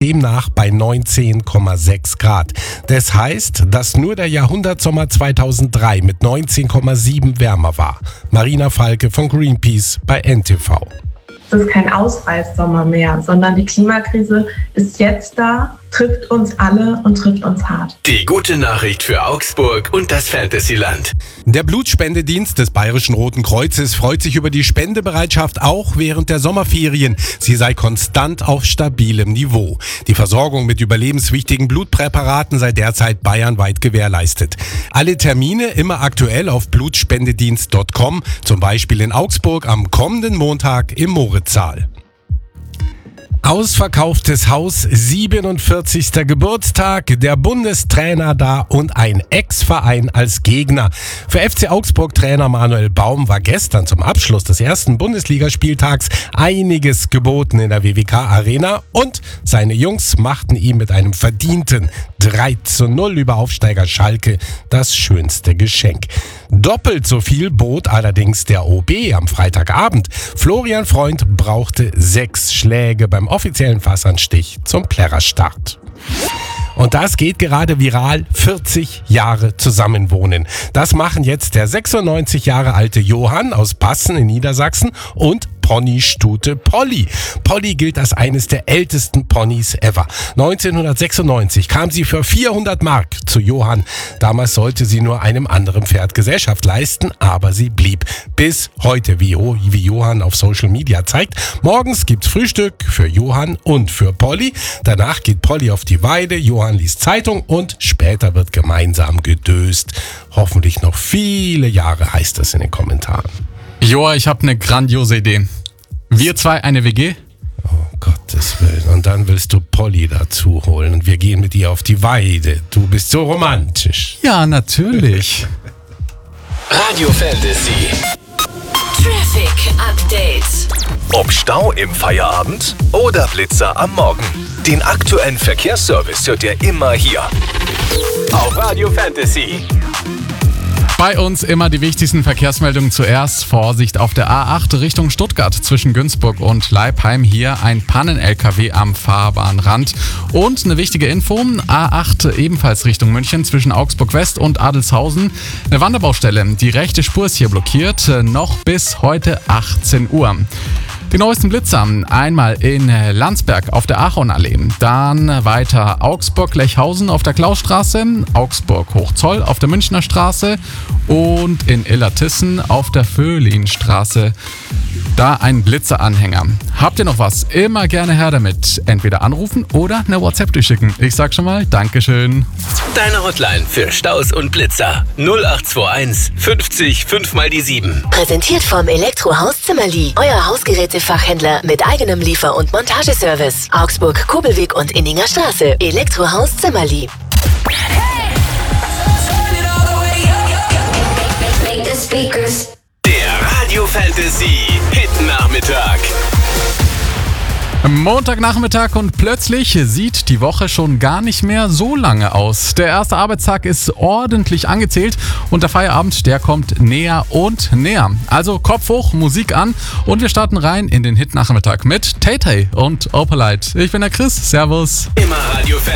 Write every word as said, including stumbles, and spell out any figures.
demnach bei neunzehn Komma sechs Grad. Das heißt, dass nur der Jahrhundertsommer zweitausenddrei mit neunzehn Komma sieben wärmer war. Marina Falke von Greenpeace bei N T V. Es ist kein Ausreißsommer mehr, sondern die Klimakrise ist jetzt da, trifft uns alle und trifft uns hart. Die gute Nachricht für Augsburg und das Fantasyland. Der Blutspendedienst des Bayerischen Roten Kreuzes freut sich über die Spendebereitschaft auch während der Sommerferien. Sie sei konstant auf stabilem Niveau. Die Versorgung mit überlebenswichtigen Blutpräparaten sei derzeit bayernweit gewährleistet. Alle Termine immer aktuell auf blutspendedienst punkt com, zum Beispiel in Augsburg am kommenden Montag im Moritzsaal. Ausverkauftes Haus, siebenundvierzigster Geburtstag, der Bundestrainer da und ein Ex-Verein als Gegner. Für F C Augsburg-Trainer Manuel Baum war gestern zum Abschluss des ersten Bundesligaspieltags einiges geboten in der W W K-Arena und seine Jungs machten ihm mit einem verdienten drei zu null über Aufsteiger Schalke das schönste Geschenk. Doppelt so viel bot allerdings der O B am Freitagabend. Florian Freund brauchte sechs Schläge beim offiziellen Fassanstich zum Plärrerstart. Und das geht gerade viral, vierzig Jahre zusammenwohnen. Das machen jetzt der sechsundneunzig Jahre alte Johann aus Bassen in Niedersachsen und Ponystute Polly. Polly gilt als eines der ältesten Ponys ever. neunzehnhundertsechsundneunzig kam sie für vierhundert Mark zu Johann. Damals sollte sie nur einem anderen Pferd Gesellschaft leisten, aber sie blieb bis heute, wie, wie Johann auf Social Media zeigt. Morgens gibt's Frühstück für Johann und für Polly. Danach geht Polly auf die Weide, Johann liest Zeitung und später wird gemeinsam gedöst. Hoffentlich noch viele Jahre, heißt es in den Kommentaren. Joa, ich habe eine grandiose Idee. Wir zwei eine W G? Oh, Gottes Willen. Und dann willst du Polly dazu holen und wir gehen mit ihr auf die Weide. Du bist so romantisch. Ja, natürlich. Radio Fantasy. Traffic Update. Ob Stau im Feierabend oder Blitzer am Morgen. Den aktuellen Verkehrsservice hört ihr immer hier. Auf Radio Fantasy. Bei uns immer die wichtigsten Verkehrsmeldungen zuerst. Vorsicht auf der A acht Richtung Stuttgart zwischen Günzburg und Leipheim. Hier ein Pannen-L K W am Fahrbahnrand. Und eine wichtige Info, A acht ebenfalls Richtung München zwischen Augsburg West und Adelshausen. Eine Wanderbaustelle, die rechte Spur ist hier blockiert, noch bis heute achtzehn Uhr. Die neuesten Blitzer, einmal in Landsberg auf der Achonallee, dann weiter Augsburg-Lechhausen auf der Klausstraße, Augsburg-Hochzoll auf der Münchner Straße und in Illertissen auf der Vöhlinstraße. Da ein Blitzeranhänger. Habt ihr noch was? Immer gerne her damit. Entweder anrufen oder eine WhatsApp durchschicken. Ich sag schon mal Dankeschön. Deine Hotline für Staus und Blitzer null acht zwei eins fünfzig fünf mal die sieben. Präsentiert vom Elektrohaus Zimmerli. Euer Hausgerätefachhändler mit eigenem Liefer- und Montageservice. Augsburg, Kobelweg und Inninger Straße. Elektrohaus Zimmerli. Der Radio Fantasy Hit Nachmittag. Montagnachmittag und plötzlich sieht die Woche schon gar nicht mehr so lange aus. Der erste Arbeitstag ist ordentlich angezählt und der Feierabend, der kommt näher und näher. Also Kopf hoch, Musik an und wir starten rein in den Hit-Nachmittag mit Tay Tay und Opalite. Ich bin der Chris, servus. Immer Radio Fantasy.